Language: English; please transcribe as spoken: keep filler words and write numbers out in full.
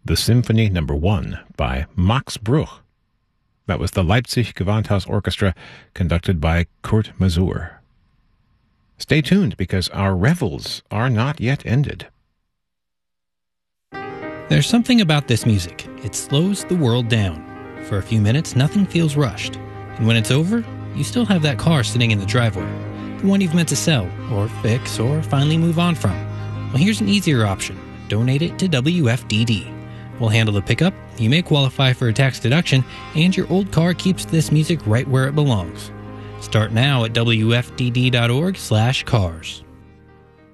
the Symphony Number One by Max Bruch. That was the Leipzig Gewandhaus Orchestra, conducted by Kurt Masur. Stay tuned, because our revels are not yet ended. There's something about this music. It slows the world down. For a few minutes, nothing feels rushed. And when it's over, you still have that car sitting in the driveway. The one you've meant to sell, or fix, or finally move on from. Well, here's an easier option. Donate it to W F D D. We'll handle the pickup, you may qualify for a tax deduction, and your old car keeps this music right where it belongs. Start now at W F D D dot org slash cars.